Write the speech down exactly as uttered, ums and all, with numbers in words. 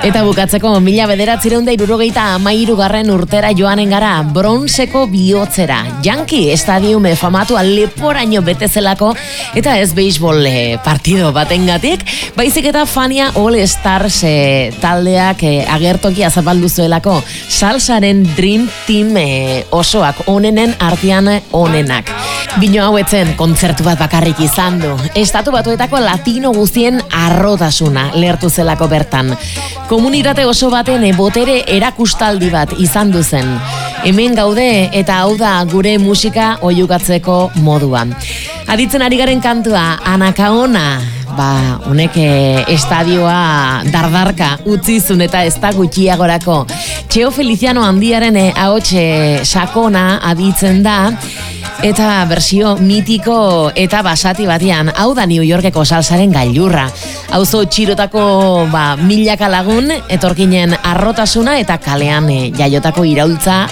Eta bukatzeko mila bederatziehun eta hirurogeita hamairugarren urtera joanen gara bronzeko bihotzera. Yankee estadiume famatua leporaino betezelako eta ez beisbol partido batengatik, baizik eta Fania All Stars eh, taldeak eh, agertokia zapaldu zuelako salsaren Dream Team eh, osoak onenen artean onenak. Bino hauetzen kontzertu bat bakarrik izan du. Estatu Batuetako latino guztien arrotasuna lehertu zelako bertan. Komunitate oso baten botere erakustaldi bat izan du zen. Hemen gaude eta hau da gure musika oihukatzeko modua. Aditzen ari garen kantua, Anacaona, ba, honek estadioa dardarka utzizun eta ez da gutxiagorako. Txeo Feliciano handiaren ahots sakona aditzen da, eta bersio mitiko eta basati batean, hau da New Yorkeko salsaren gailurra. Auzo txirotako ba, milaka lagun, etorkinen arrotasuna eta kalean e, jaiotako iraultza